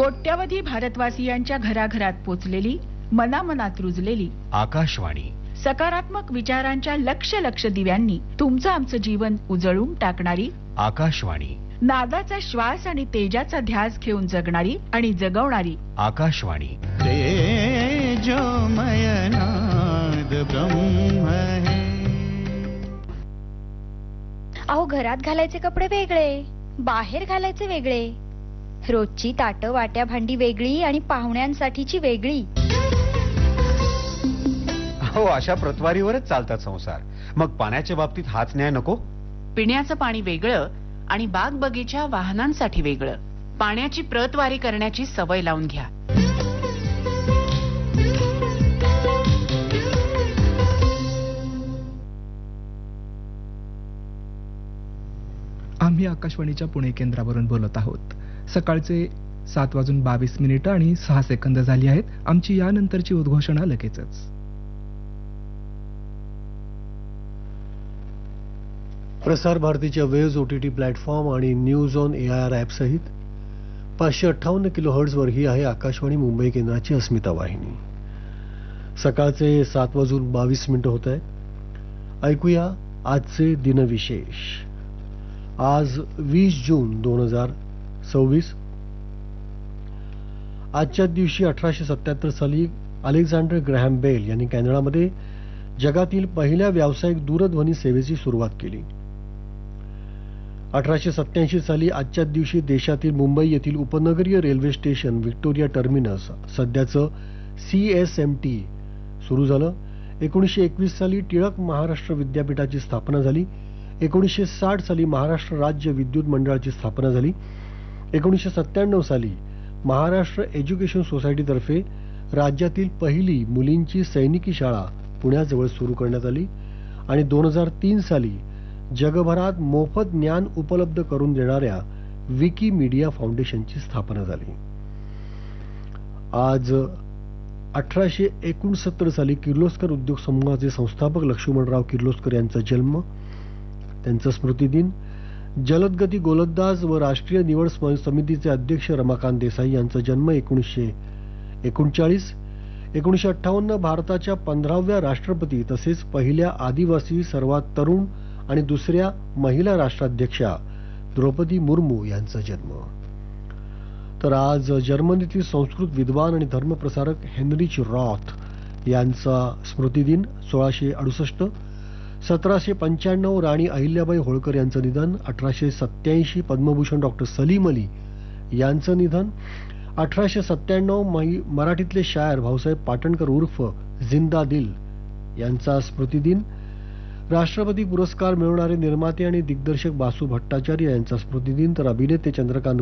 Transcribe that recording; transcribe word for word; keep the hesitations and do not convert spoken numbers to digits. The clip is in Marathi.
कोट्यवधी भारतवासियांच्या घराघरात पोचलेली, मनामनात रुजलेली आकाशवाणी. सकारात्मक विचारांच्या लक्ष लक्ष दिव्यांनी तुमचं आमचं जीवन उजळून टाकणारी आकाशवाणी. नादाचा श्वास आणि तेजाचा ध्यास घेऊन जगणारी आणि जगवणारी आकाशवाणी. तेजोमय नाद ब्रह्म है. अहो, घरात घालायचे कपडे वेगळे, बाहेर घालायचे वेगळे, रोजची ताटं वाट्या भांडी वेगळी आणि पाहुण्यांसाठीची वेगळी. हो, अशा प्रतवारीवरच चालतात संसार. मग पाण्याच्या बाबतीत हाच न्याय नको? पिण्याचं पाणी वेगळं आणि बाग बगीचा वाहनांसाठी वेगळं. पाण्याची प्रतवारी करण्याची सवय लावून घ्या. आम्ही आकाशवाणीच्या पुणे केंद्रावरून बोलत आहोत. सकाळचे सात वाजून बावीस मिनिटं आणि सहा सेकंद झाली आहेत. आमची यानंतरची उद्घोषणा लगेचच. प्रसार भारतीच्या वेव्ज ओटीटी प्लॅटफॉर्म आणि news on A I R app सहित पाचशे अठ्ठावन्न किलो हर्ट्झवर ही आहे आकाशवाणी मुंबई केंद्राची अस्मिता वाहिनी. सकाळचे सात वाजून बावीस मिनिटं होत आहेत. ऐकूया आजचे दिनविशेष. आज वीस जून दोन हजार सव्वीस. आजच्या दिवशी अठराशे सत्याहत्तर साली अलेक्झांडर ग्रॅहम बेल यांनी कॅनडामध्ये जगातील पहिल्या व्यावसायिक दूरध्वनी सेवेची सुरुवात केली. अठराशे सत्याऐंशी साली आजच्या दिवशी देशातील मुंबई येथील उपनगरीय रेल्वे स्टेशन व्हिक्टोरिया टर्मिनस, सध्याचं सी एस एम टी सुरू झालं. एकोणीसशे एकवीस साली टिळक महाराष्ट्र विद्यापीठाची स्थापना झाली. एकोणीसशे साठ साली महाराष्ट्र राज्य विद्युत मंडळाची स्थापना झाली. एकोणीसशे सत्त्याण्णव साली महाराष्ट्र एज्युकेशन सोसायटीतर्फे राज्यातील पहिली मुलींची सैनिकी शाळा पुण्याजवळ सुरू करण्यात आली. आणि दोन हजार तीन साली जगभरात मोफत ज्ञान उपलब्ध करून देणाऱ्या विकिमीडिया फाउंडेशनची स्थापना झाली. आज अठराशे एकोणसत्तर साली किर्लोस्कर उद्योग समूहाचे संस्थापक लक्ष्मणराव किर्लोस्कर यांचा जन्म, त्यांचा स्मृतिदिन. जलदगती गोलंदाज व राष्ट्रीय निवड समितीचे अध्यक्ष रमाकांत देसाई यांचा जन्म एकोणीसशे एकोणचाळीस. एकोणीसशे अठ्ठावन्न भारताच्या पंधराव्या राष्ट्रपती तसेच पहिल्या आदिवासी सर्वात तरुण आणि दुसऱ्या महिला राष्ट्राध्यक्षा द्रौपदी मुर्मू यांचा जन्म. तर आज जर्मनीतील संस्कृत विद्वान आणि धर्मप्रसारक हेनरिच रॉथ यांचा स्मृतिदिन. सोळाशे अडुसष्ट. सतराशे पंच्याण्णव राणी अहिल्याबाई होळकर यांचं निधन. अठराशे सत्याऐंशी पद्मभूषण डॉक्टर सलीम अली यांचं निधन. अठराशे सत्त्याण्णव मराठीतले शायर भाऊसाहेब पाटणकर उर्फ जिंदा दिल यांचा स्मृतिदिन. राष्ट्रपती पुरस्कार मिळवणारे निर्माते आणि दिग्दर्शक बासू भट्टाचार्य यांचा स्मृतिदिन. तर अभिनेते चंद्रकांत